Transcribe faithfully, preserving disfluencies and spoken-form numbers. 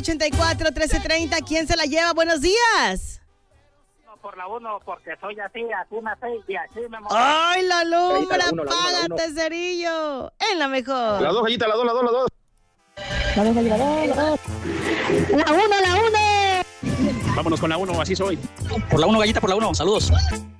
ochenta y cuatro, trece treinta. ¿Quién se la lleva? Buenos días. Por la uno, porque soy así, así nací y así me morí. ¡Ay, la lumbra! La uno, la uno, la Págate, uno. Cerillo. En la mejor. Las dos, gallita, las dos, las dos, las dos. La dos, la dos, la dos. La uno, la uno. Vámonos con la uno, así soy. Por la uno, gallita, por la uno. Saludos.